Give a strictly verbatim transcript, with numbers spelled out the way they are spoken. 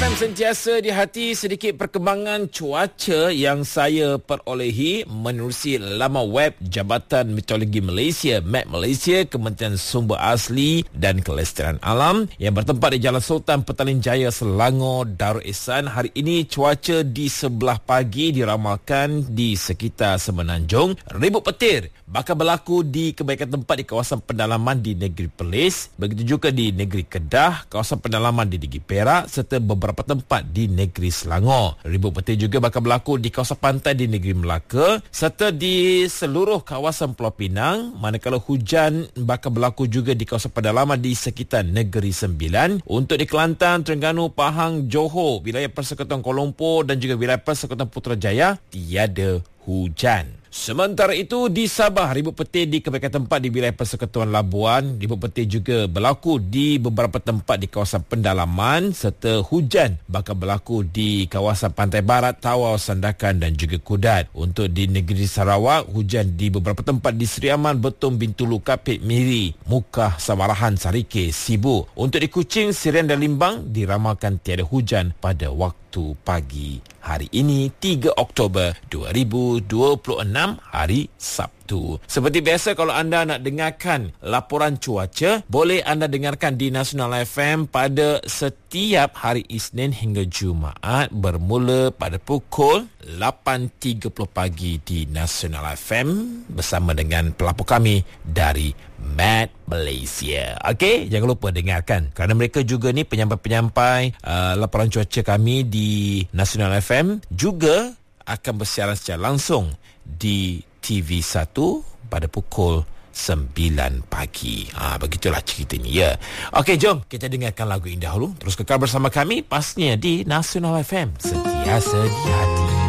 F M sentiasa di hati. Sedikit perkembangan cuaca yang saya perolehi menerusi laman web Jabatan Meteorologi Malaysia, M E T Malaysia, Kementerian Sumber Asli dan Kelestarian Alam yang bertempat di Jalan Sultan Petaling Jaya, Selangor, Darul Ihsan. Hari ini cuaca di sebelah pagi diramalkan di sekitar Semenanjung. Ribut petir bakal berlaku di kebanyakan tempat di kawasan pendalaman di negeri Perlis, begitu juga di negeri Kedah, kawasan pendalaman di negeri Perak serta beberapa tempat di negeri Selangor. Ribut petir juga bakal berlaku di kawasan pantai di negeri Melaka serta di seluruh kawasan Pulau Pinang, manakala hujan bakal berlaku juga di kawasan pendalaman di sekitar negeri Sembilan. Untuk di Kelantan, Terengganu, Pahang, Johor, wilayah Persekutuan Kuala Lumpur dan juga wilayah Persekutuan Putrajaya tiada hujan. Sementara itu di Sabah, ribut petir di kebanyakan tempat di wilayah Persekutuan Labuan. Ribut petir juga berlaku di beberapa tempat di kawasan pendalaman serta hujan bakal berlaku di kawasan Pantai Barat, Tawau, Sandakan dan juga Kudat. Untuk di negeri Sarawak, hujan di beberapa tempat di Seri Aman, Betung, Bintulu, Kapit, Miri, Mukah, Samarahan, Sarike, Sibu. Untuk di Kuching, Serian dan Limbang diramalkan tiada hujan pada waktu pagi hari ini tiga Oktober dua ribu dua puluh enam, hari Sabtu. Seperti biasa, kalau anda nak dengarkan laporan cuaca, boleh anda dengarkan di Nasional F M pada setiap hari Isnin hingga Jumaat bermula pada pukul lapan tiga puluh pagi di Nasional F M bersama dengan pelapor kami dari M E T Malaysia. Okey, jangan lupa dengarkan kerana mereka juga ni penyampai-penyampai uh, laporan cuaca kami di Nasional F M juga akan bersiaran secara langsung di T V satu pada pukul sembilan pagi. Ah, begitulah ceritanya ya. Okey, jom kita dengarkan lagu ini dahulu. Terus kekal bersama kami pastinya di Nasional F M, sentiasa di hati.